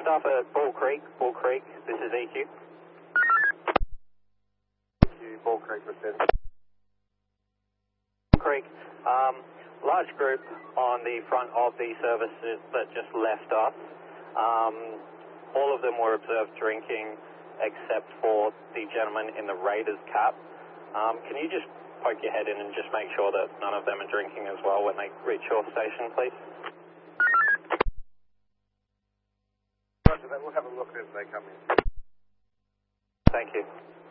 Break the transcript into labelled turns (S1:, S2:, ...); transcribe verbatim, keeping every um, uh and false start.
S1: staff at Bull Creek. Bull Creek, this is E Q.
S2: E Q, Bull Creek, returning.
S1: Bull Creek, um, large group on the front of the services that just left us. Um, all of them were observed drinking except for the gentleman in the Raiders cap. Um, can you just poke your head in and just make sure that none of them are drinking as well when they reach your station, please?
S2: Roger that, we'll have a look as they come in.
S1: Thank you.